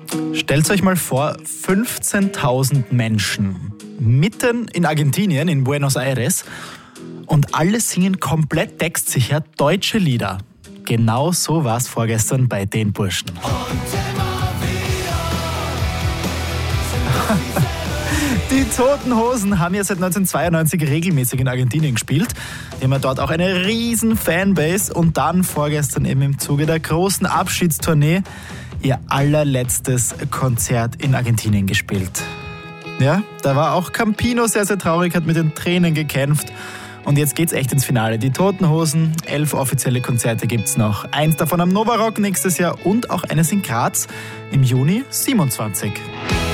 Stellt euch mal vor, 15.000 Menschen mitten in Argentinien, in Buenos Aires, und alle singen komplett textsicher deutsche Lieder. Genau so war es vorgestern bei den Burschen. Die Toten Hosen haben ja seit 1992 regelmäßig in Argentinien gespielt. Die haben ja dort auch eine riesen Fanbase und dann vorgestern eben im Zuge der großen Abschiedstournee ihr allerletztes Konzert in Argentinien gespielt. Ja, da war auch Campino sehr, sehr traurig, hat mit den Tränen gekämpft. Und jetzt geht's echt ins Finale. Die Toten Hosen, 11 offizielle Konzerte gibt's noch. 1 davon am Nova Rock nächstes Jahr und auch eines in Graz im Juni 27.